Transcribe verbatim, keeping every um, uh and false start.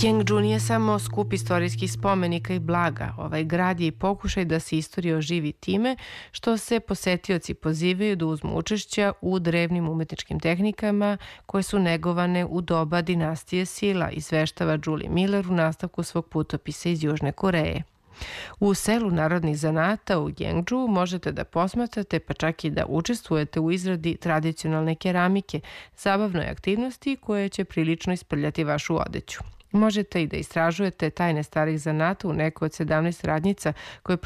Gyeongju nije samo skup istorijskih spomenika i blaga. Ovaj grad je i pokušaj da se istorija oživi time što se posetioci pozivaju da uzmu učešća u drevnim umetničkim tehnikama koje su negovane u doba dinastije Silla, izveštava Julie Miller u nastavku svog putopisa iz Južne Koreje. U selu narodnih zanata u Gyeongju možete da posmatrate pa čak i da učestvujete u izradi tradicionalne keramike, zabavnoj aktivnosti koje će prilično isprljati vašu odeću. Možete i da istražujete tajne starih zanata u nekoj od sedamnaest radnjica koje